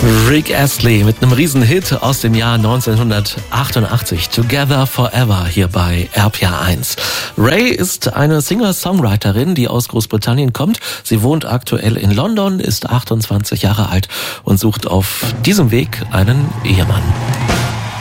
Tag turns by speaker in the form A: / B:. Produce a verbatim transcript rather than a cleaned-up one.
A: Rick Astley mit einem Riesenhit aus dem Jahr neunzehnhundertachtundachtzig. Together Forever hier bei R P R eins. Ray ist eine Singer-Songwriterin, die aus Großbritannien kommt. Sie wohnt aktuell in London, ist achtundzwanzig Jahre alt und sucht auf diesem Weg einen Ehemann.